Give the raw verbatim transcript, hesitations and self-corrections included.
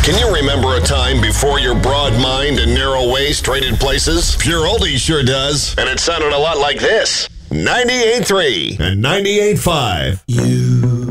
Can you remember a time before your broad mind and narrow waist traded places? Pure Oldie sure does. And it sounded a lot like this. ninety-eight point three and ninety-eight point five. You